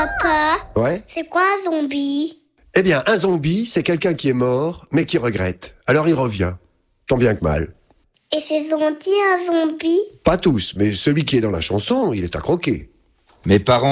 Papa, Ouais. c'est quoi un zombie? Eh bien, un zombie, c'est quelqu'un qui est mort, mais qui regrette. Alors il revient. Tant bien que mal. Et c'est gentil un zombie? Pas tous, mais celui qui est dans la chanson, il est à croquer. Mes parents